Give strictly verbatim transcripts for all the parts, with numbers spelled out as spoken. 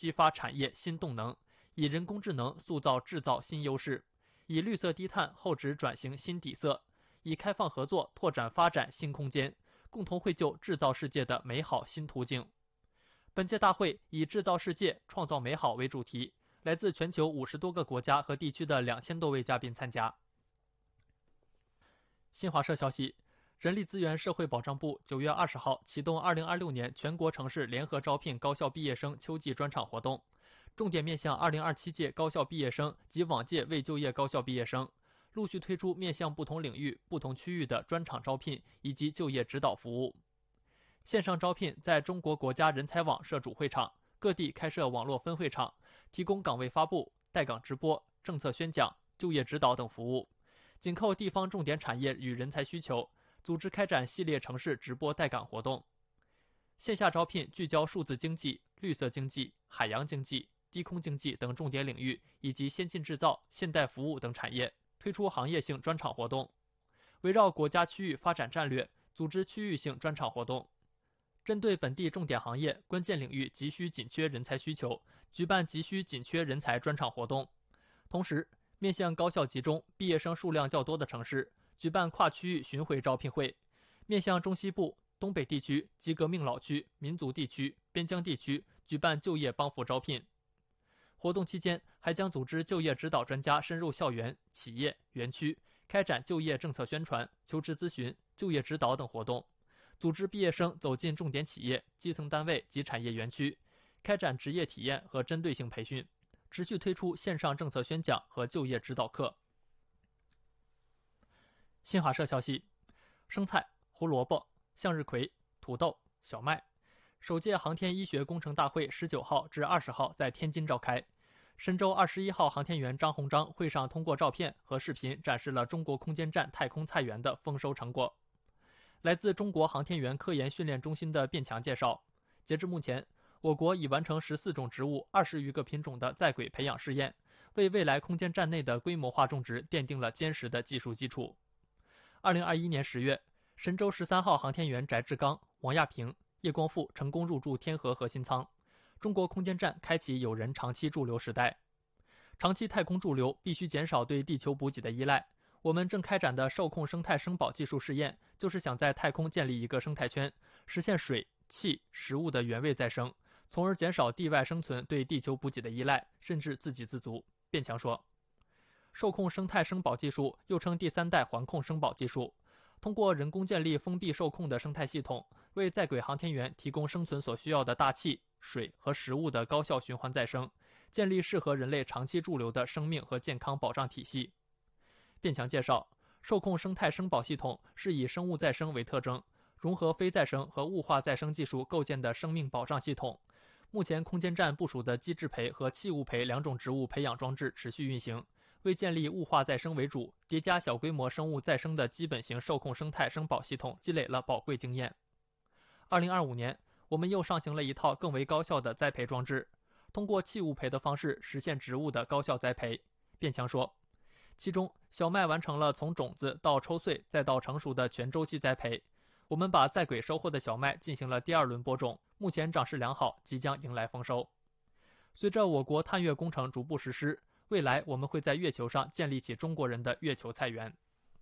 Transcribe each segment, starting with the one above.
激发产业新动能，以人工智能塑造制造新优势，以绿色低碳厚植转型新底色，以开放合作拓展发展新空间，共同绘就制造世界的美好新途径。本届大会以制造世界创造美好为主题，来自全球五十多个国家和地区的两千多位嘉宾参加。新华社消息，人力资源社会保障部九月二十号启动二零二六年全国城市联合招聘高校毕业生秋季专场活动，重点面向二零二七届高校毕业生及往届未就业高校毕业生，陆续推出面向不同领域、不同区域的专场招聘以及就业指导服务。线上招聘在中国国家人才网设主会场，各地开设网络分会场，提供岗位发布、待岗直播、政策宣讲、就业指导等服务。紧扣地方重点产业与人才需求，组织开展系列城市直播待岗活动。线下招聘聚焦数字经济、绿色经济、海洋经济、低空经济等重点领域，以及先进制造、现代服务等产业，推出行业性专场活动。围绕国家区域发展战略，组织区域性专场活动。针对本地重点行业、关键领域急需紧缺人才需求，举办急需紧缺人才专场活动。同时，面向高校集中、毕业生数量较多的城市，举办跨区域巡回招聘会；面向中西部、东北地区及革命老区、民族地区、边疆地区，举办就业帮扶招聘。活动期间，还将组织就业指导专家深入校园、企业、园区，开展就业政策宣传、求职咨询、就业指导等活动。组织毕业生走进重点企业、基层单位及产业园区，开展职业体验和针对性培训，持续推出线上政策宣讲和就业指导课。新华社消息，生菜、胡萝卜、向日葵、土豆、小麦，首届航天医学工程大会十九号至二十号在天津召开。神舟二十一号航天员张鸿章会上通过照片和视频展示了中国空间站太空菜园的丰收成果。来自中国航天员科研训练中心的卞强介绍，截至目前，我国已完成十四种植物、二十余个品种的在轨培养试验，为未来空间站内的规模化种植奠定了坚实的技术基础。二零二一年十月，神舟十三号航天员翟志刚、王亚平、叶光富成功入驻天河核心舱，中国空间站开启有人长期驻留时代。长期太空驻留必须减少对地球补给的依赖。我们正开展的受控生态生保技术试验，就是想在太空建立一个生态圈，实现水、气、食物的原位再生，从而减少地外生存对地球补给的依赖，甚至自给自足。卞强说，受控生态生保技术又称第三代环控生保技术，通过人工建立封闭受控的生态系统，为在轨航天员提供生存所需要的大气、水和食物的高效循环再生，建立适合人类长期驻留的生命和健康保障体系。卞强介绍，受控生态生保系统是以生物再生为特征，融合非再生和物化再生技术构建的生命保障系统。目前空间站部署的基质培和器物培两种植物培养装置持续运行，为建立物化再生为主、叠加小规模生物再生的基本型受控生态生保系统积累了宝贵经验。二零二五年，我们又上行了一套更为高效的栽培装置，通过器物培的方式实现植物的高效栽培。卞强说，其中小麦完成了从种子到抽穗再到成熟的全周期栽培，我们把在轨收获的小麦进行了第二轮播种，目前长势良好，即将迎来丰收。随着我国探月工程逐步实施，未来我们会在月球上建立起中国人的月球菜园。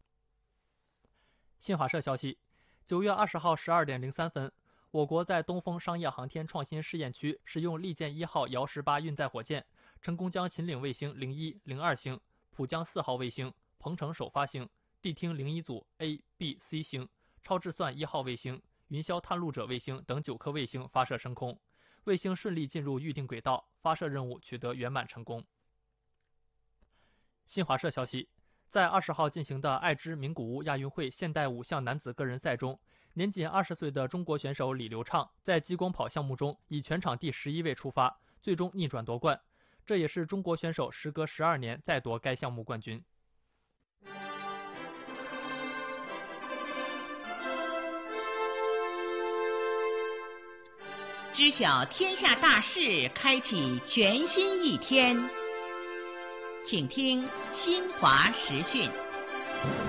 新华社消息，九月二十号十二点零三分，我国在东风商业航天创新试验区使用利剑一号遥十八运载火箭，成功将秦岭卫星零一、零二星、浦江四号卫星、鹏程首发星、地听零一组 A、B、C 星、超质算一号卫星、云霄探路者卫星等九颗卫星发射升空，卫星顺利进入预定轨道，发射任务取得圆满成功。新华社消息，在二十号进行的爱知名古屋亚运会现代五项男子个人赛中，年仅二十岁的中国选手李流畅在激光跑项目中以全场第十一位出发，最终逆转夺冠。这也是中国选手时隔十二年再夺该项目冠军。 知晓天下大事，开启全新一天。请听新华时讯。